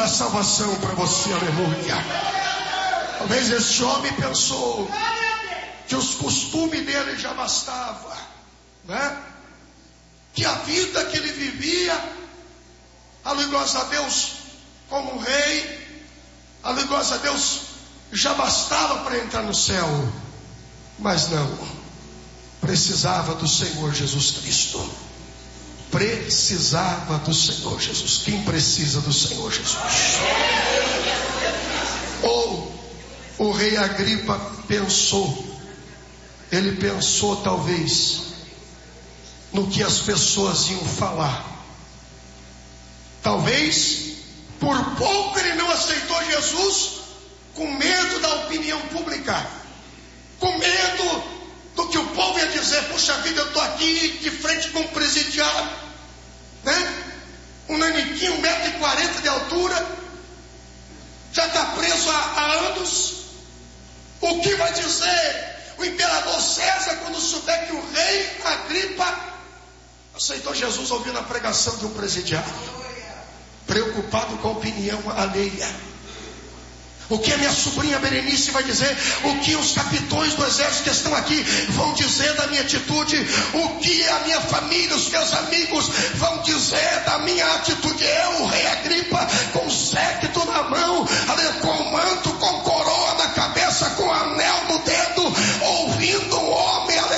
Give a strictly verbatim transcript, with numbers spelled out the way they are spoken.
da salvação para você, aleluia. Talvez este homem pensou que os costumes dele já bastava, né? Que a vida que ele vivia, aleluia a Deus, como rei, aleluia a Deus, já bastava para entrar no céu. Mas não, precisava do Senhor Jesus Cristo. Precisava do Senhor Jesus. Quem precisa do Senhor Jesus? Ou o rei Agripa pensou, ele pensou talvez no que as pessoas iam falar. Talvez por pouco ele não aceitou Jesus, com medo da opinião pública, com medo do que o povo ia dizer. Puxa vida, eu estou aqui de frente com um presidiário, né? Um naniquinho, um metro e quarenta de altura, já está preso há, há anos. O que vai dizer o imperador César quando souber que o rei Agripa aceitou Jesus ouvindo a pregação de um presidiário, preocupado com a opinião alheia? O que a minha sobrinha Berenice vai dizer? O que os capitões do exército que estão aqui vão dizer da minha atitude? O que a minha família, os meus amigos vão dizer da minha atitude?